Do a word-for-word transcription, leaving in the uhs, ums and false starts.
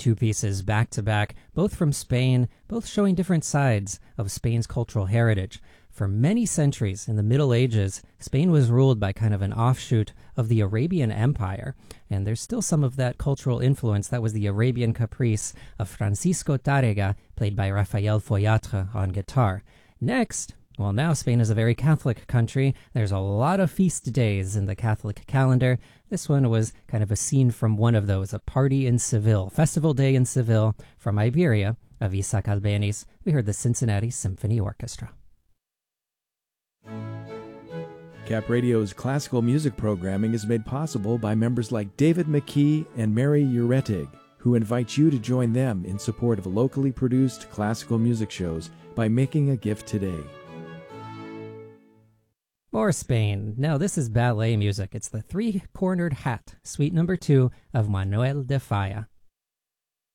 Two pieces back to back, both from Spain, both showing different sides of Spain's cultural heritage. For many centuries in the Middle Ages, Spain was ruled by kind of an offshoot of the Arabian Empire, and there's still some of that cultural influence. That was the Arabian Caprice of Francisco Tárrega, played by Raphael Foyatre on guitar. Next, well, now Spain is a very Catholic country. There's a lot of feast days in the Catholic calendar. This one was kind of a scene from one of those, a party in Seville, Festival Day in Seville, from Iberia, of Isaac Albeniz. We heard the Cincinnati Symphony Orchestra. Cap Radio's classical music programming is made possible by members like David McKee and Mary Uretig, who invite you to join them in support of locally produced classical music shows by making a gift today. More Spain. No, this is ballet music. It's the Three-Cornered Hat, suite number two of Manuel de Falla.